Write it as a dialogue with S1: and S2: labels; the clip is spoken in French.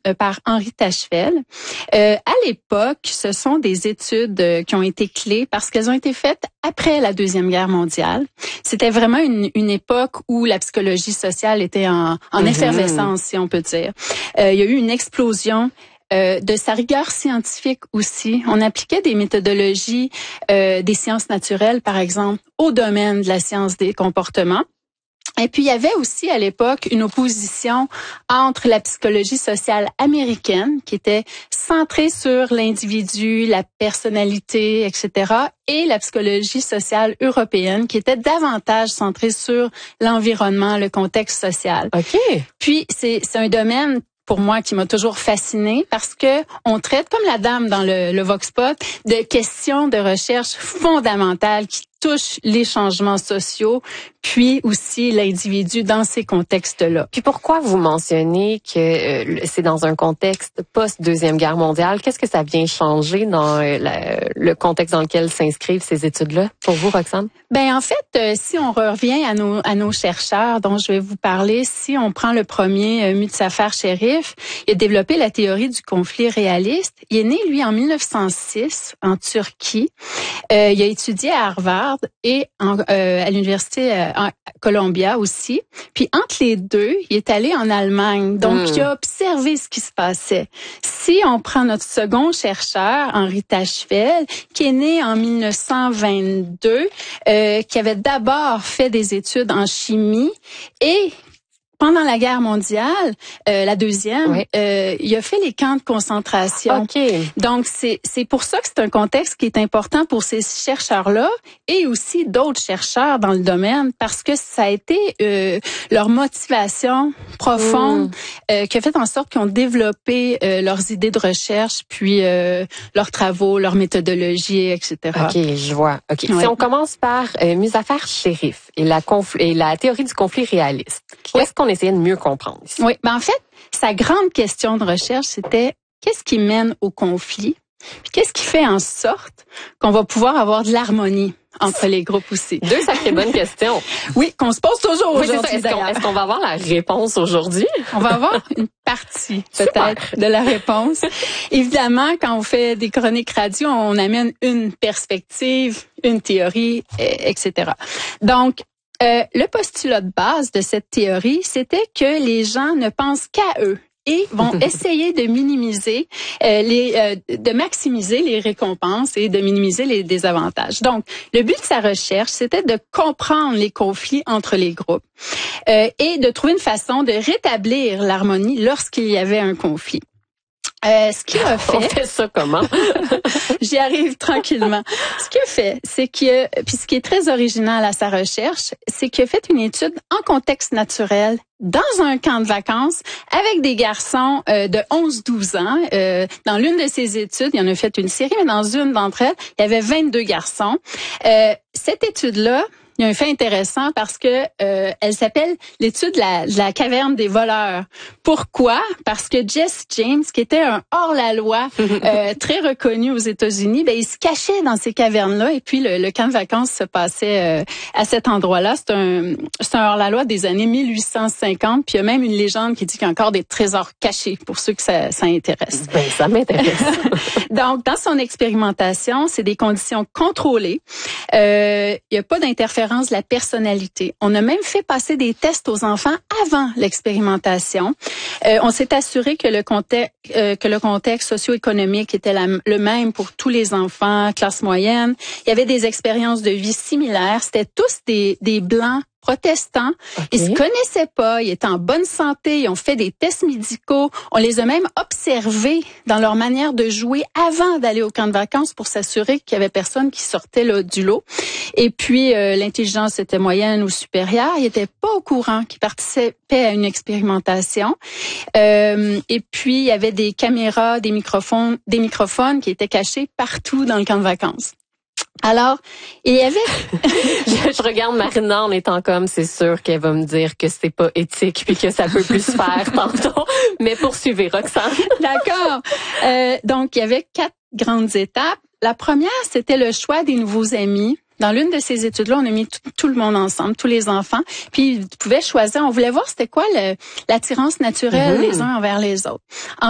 S1: par Henri Tachefel. À l'époque, ce sont des études qui ont été clés parce qu'elles ont été faites après la Deuxième Guerre mondiale. C'était vraiment une époque où la psychologie sociale était en effervescence, si on peut dire. Il y a eu une explosion de sa rigueur scientifique aussi. On appliquait des méthodologies des sciences naturelles, par exemple, au domaine de la science des comportements. Et puis, il y avait aussi à l'époque une opposition entre la psychologie sociale américaine, qui était centrée sur l'individu, la personnalité, etc., et la psychologie sociale européenne, qui était davantage centrée sur l'environnement, le contexte social.
S2: OK.
S1: Puis, c'est un domaine pour moi qui m'a toujours fascinée parce que on traite, comme la dame dans le Vox Pop, de questions de recherche fondamentales qui touchent les changements sociaux, puis aussi l'individu dans ces contextes-là.
S2: Puis pourquoi vous mentionnez que c'est dans un contexte post-Deuxième Guerre mondiale? Qu'est-ce que ça vient changer dans le contexte dans lequel s'inscrivent ces études-là pour vous, Roxane?
S1: Ben en fait, si on revient à nos chercheurs dont je vais vous parler, si on prend le premier, Muzafer Sherif, il a développé la théorie du conflit réaliste. Il est né, lui, en 1906, en Turquie. Il a étudié à Harvard et à l'université Columbia aussi. Puis entre les deux, il est allé en Allemagne. Donc, il a observé ce qui se passait. Si on prend notre second chercheur, Henri Tachefel, qui est né en 1922, qui avait d'abord fait des études en chimie et pendant la guerre mondiale, la deuxième, il a fait les camps de concentration.
S2: Okay.
S1: Donc, c'est pour ça que c'est un contexte qui est important pour ces chercheurs-là et aussi d'autres chercheurs dans le domaine parce que ça a été leur motivation profonde qui a fait en sorte qu'ils ont développé leurs idées de recherche, puis leurs travaux, leurs méthodologies, etc.
S2: OK, je vois. OK.
S1: Ouais.
S2: Si on commence par Muzafer Sherif et la théorie du conflit réaliste, qu'est-ce qu'on essayait de mieux comprendre ici?
S1: Oui, ben en fait, sa grande question de recherche, c'était qu'est-ce qui mène au conflit? Puis qu'est-ce qui fait en sorte qu'on va pouvoir avoir de l'harmonie entre les groupes aussi?
S2: Deux sacrées bonnes questions.
S1: Oui, qu'on se pose toujours aujourd'hui.
S2: Est-ce qu'on va avoir la réponse aujourd'hui?
S1: On va avoir une partie peut-être de la réponse. Évidemment, quand on fait des chroniques radio, on amène une perspective, une théorie, etc. Donc, le postulat de base de cette théorie, c'était que les gens ne pensent qu'à eux et vont essayer de minimiser de maximiser les récompenses et de minimiser les désavantages. Donc, le but de sa recherche, c'était de comprendre les conflits entre les groupes et de trouver une façon de rétablir l'harmonie lorsqu'il y avait un conflit. Ce qu'il a fait...
S2: On fait ça comment?
S1: J'y arrive tranquillement. Ce qu'il a fait, c'est que, puis ce qui est très original à sa recherche, c'est qu'il a fait une étude en contexte naturel dans un camp de vacances avec des garçons de 11-12 ans. Dans l'une de ses études, il en a fait une série, mais dans une d'entre elles, il y avait 22 garçons. Cette étude-là, il y a un fait intéressant parce que elle s'appelle l'étude de la caverne des voleurs. Pourquoi? Parce que Jesse James, qui était un hors-la-loi très reconnu aux États-Unis, ben il se cachait dans ces cavernes-là et puis le camp de vacances se passait à cet endroit-là. C'est un hors-la-loi des années 1850. Puis il y a même une légende qui dit qu'il y a encore des trésors cachés pour ceux que ça intéresse.
S2: Ben ça m'intéresse.
S1: Donc dans son expérimentation, c'est des conditions contrôlées. Il y a pas d'interférence de la personnalité. On a même fait passer des tests aux enfants avant l'expérimentation. On s'est assuré que le contexte socio-économique était le même pour tous les enfants, classe moyenne. Il y avait des expériences de vie similaires. C'était tous des blancs protestants. Okay. Ils se connaissaient pas, ils étaient en bonne santé, ils ont fait des tests médicaux. On les a même observés dans leur manière de jouer avant d'aller au camp de vacances pour s'assurer qu'il y avait personne qui sortait là, du lot. Et puis, l'intelligence était moyenne ou supérieure. Ils n'étaient pas au courant qu'ils participaient à une expérimentation. Et puis, il y avait des caméras, des microphones qui étaient cachés partout dans le camp de vacances. Alors, il y avait...
S2: je regarde Marina en étant comme, c'est sûr qu'elle va me dire que c'est pas éthique puis que ça peut plus se faire tantôt. Mais poursuivez, Roxane.
S1: D'accord. Donc, il y avait 4 grandes étapes. La première, c'était le choix des nouveaux amis. Dans l'une de ces études-là, on a mis tout le monde ensemble, tous les enfants. Puis, ils pouvaient choisir. On voulait voir c'était quoi l'attirance naturelle les uns envers les autres.